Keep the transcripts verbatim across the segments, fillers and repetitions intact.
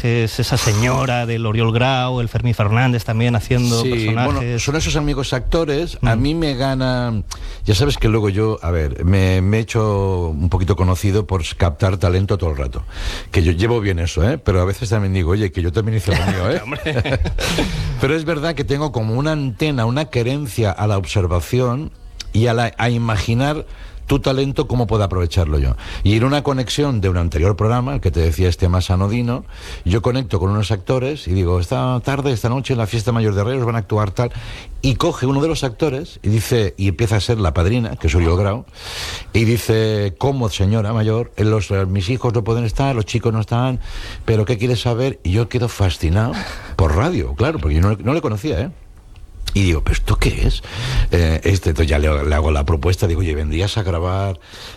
personajes, esa señora del Oriol Grau, el Fermín Fernández también haciendo sí, personajes. Bueno, son esos amigos actores. Mm. A mí me gana... Ya sabes que luego yo, a ver, me, me he hecho un poquito conocido por captar talento todo el rato. Que yo llevo bien eso, ¿eh? Pero a veces también digo, oye, que yo también hice lo mío, ¿eh? Pero es verdad que tengo como una antena, una querencia a la observación y a, la, a imaginar tu talento, cómo puedo aprovecharlo yo. Y en una conexión de un anterior programa, el que te decía este más anodino, yo conecto con unos actores y digo, esta tarde, esta noche en la fiesta mayor de Reus van a actuar tal, y coge uno de los actores y dice, y empieza a ser la padrina, que es Oriol Grau, y dice, ¿cómo, señora mayor? Los, mis hijos no pueden estar, los chicos no están, pero ¿qué quieres saber? Y yo quedo fascinado por radio, claro, porque yo no, no le conocía, ¿eh? Y digo, ¿pero esto qué es? Eh, este, entonces ya le, le hago la propuesta, digo, oye, vendrías a grabar,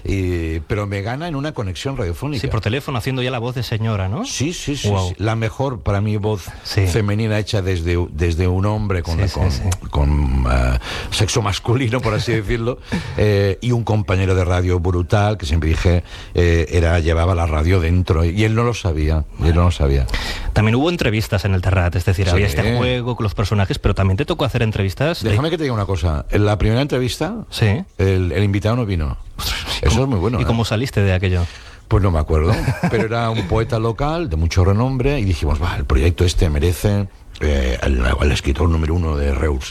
y, pero me gana en una conexión radiofónica. Sí, por teléfono, haciendo ya la voz de señora, ¿no? Sí, sí, sí. Wow. sí. La mejor, para mí, voz sí. femenina hecha desde, desde un hombre con, sí, con, sí, sí. con uh, sexo masculino, por así decirlo, eh, y un compañero de radio brutal, que siempre dije, eh, era llevaba la radio dentro, y él no lo sabía, y él no lo sabía. También hubo entrevistas en el Terrat, es decir, sí. había este juego con los personajes, pero también te tocó hacer entrevistas. Déjame de... que te diga una cosa. En la primera entrevista, sí. el, el invitado no vino. Eso es muy bueno. ¿Y ¿eh? cómo saliste de aquello? Pues no me acuerdo, pero era un poeta local de mucho renombre y dijimos, va, el proyecto este merece... Eh, el, el escritor número uno de Reus.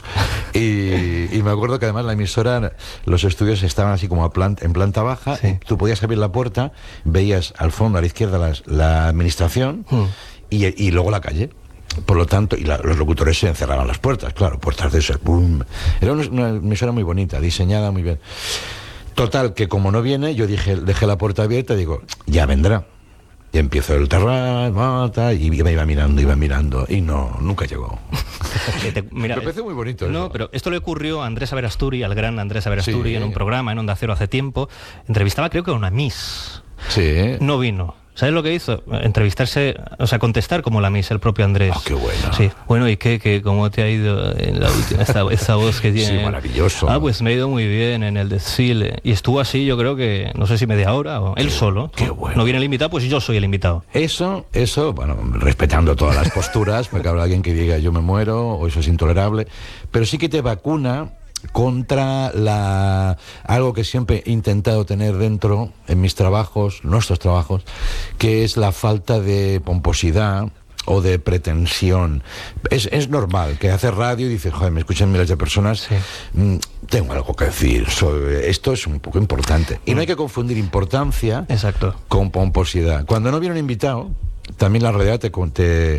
Y, y me acuerdo que además la emisora, los estudios estaban así como a plant, en planta baja, sí. y tú podías abrir la puerta, veías al fondo, a la izquierda, las, la administración mm. y, y luego la calle. Por lo tanto, y la, los locutores se encerraban las puertas, claro, puertas de esas, boom. Era una, una emisora muy bonita, diseñada muy bien. Total, que como no viene, yo dije, dejé la puerta abierta y digo, ya vendrá. Y empiezo el Terrat, mata, y me iba mirando, iba mirando, y no, nunca llegó. te, mira, me parece muy bonito. No, eso. pero esto le ocurrió a Andrés Averasturi, al gran Andrés Averasturi, sí. en un programa en Onda Cero hace tiempo. Entrevistaba, creo que a una Miss. Sí. No vino. ¿Sabes lo que hizo? Entrevistarse, o sea, contestar como la Miss, el propio Andrés. Oh, qué bueno. Sí. Bueno, ¿y qué? qué ¿Cómo te ha ido en la última, esta, esta voz que tiene? Sí, maravilloso. Ah, pues me ha ido muy bien en el desfile. Y estuvo así, yo creo que, no sé si media hora o él qué, solo. Qué bueno. No viene el invitado, pues yo soy el invitado. Eso, eso, bueno, respetando todas las posturas, porque habrá alguien que diga yo me muero o eso es intolerable, pero sí que te vacuna contra la algo que siempre he intentado tener dentro en mis trabajos, nuestros trabajos, que es la falta de pomposidad o de pretensión. Es, es normal que haces radio y dices, joder, me escuchan miles de personas, sí. mmm, tengo algo que decir, soy, esto es un poco importante. Y no hay que confundir importancia Exacto. con pomposidad. Cuando no viene un invitado, también la realidad te... te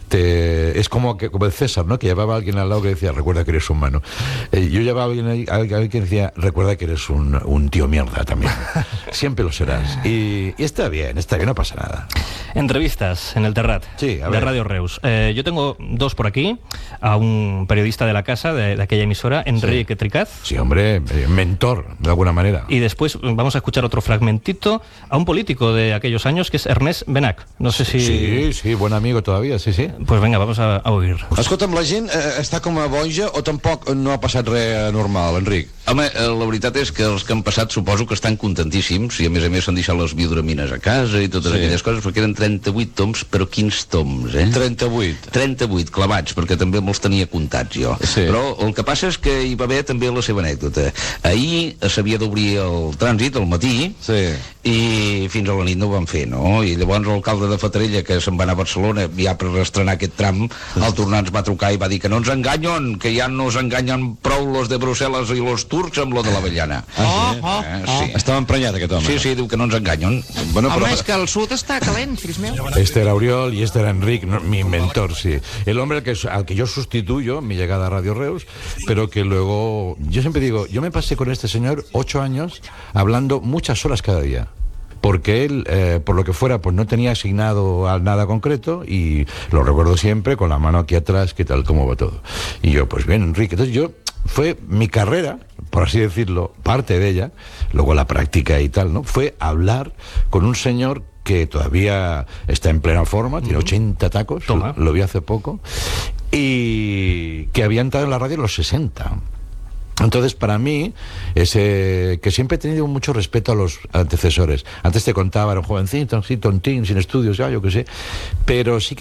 Te, es como, que, como el César, ¿no? Que llevaba a alguien al lado que decía, recuerda que eres humano. Eh, yo llevaba a alguien, a alguien que decía, recuerda que eres un, un tío mierda también. Siempre lo serás. Y, y está bien, está bien, no pasa nada. Entrevistas en el Terrat, sí, a de ver. Radio Reus. Eh, yo tengo dos por aquí, a un periodista de la casa, de, de aquella emisora, Enrique sí. Tricaz. Sí, hombre, eh, mentor, de alguna manera. Y después vamos a escuchar otro fragmentito a un político de aquellos años, que es Ernest Benach. No sé si... Sí, sí, buen amigo todavía, sí, sí. Pues venga, vamos a, a oír. Escolta'm, la gent eh, està com a boja o tampoc no ha passat res anormal, Enric? Home, eh, la veritat és que els que han passat suposo que estan contentíssims i a més a més s'han deixat les biodramines a casa i totes sí. aquelles coses, perquè eren trenta-vuit toms, però quins toms, eh? trenta-vuit? trenta-vuit clavats, perquè també me'ls tenia comptats jo. Sí. Però el que passa és que hi va haver també la seva anècdota. Ahir s'havia d'obrir el trànsit al matí sí. i fins a la nit no ho van fer, no? I llavors l'alcalde de Fatarella, que se'n va anar a Barcelona ja per estrenar aquest tram, al tornar ens va trucar i va dir que no ens enganyen, que ja no ens enganyen prou los de Brussel·les i los turcs amb lo de l'avellana. Ah, sí? Oh, eh, sí. Oh. Estava emprenyat aquest home. Sí, sí, diu que no ens enganyen. Bueno, però... Home, és que el sud està calent, fills meus. Este era Oriol y este era Enric, no, mi mentor, sí. El hombre al que, al que yo sustituyo, mi llegada a Radio Reus, pero que luego, yo siempre digo, yo me pasé con este señor ocho años hablando muchas horas cada día. Porque él, eh, por lo que fuera, pues no tenía asignado a nada concreto y lo recuerdo siempre con la mano aquí atrás, ¿qué tal, cómo va todo? Y yo, pues bien, Enrique, entonces yo, fue mi carrera, por así decirlo, parte de ella, luego la práctica y tal, ¿no? Fue hablar con un señor que todavía está en plena forma, tiene ochenta tacos, Toma. Lo, lo vi hace poco, y que había entrado en la radio a los sesenta. Entonces, para mí, ese, que siempre he tenido mucho respeto a los antecesores. Antes te contaba, era un jovencito, así tontín, sin estudios, ya, yo qué sé, pero sí que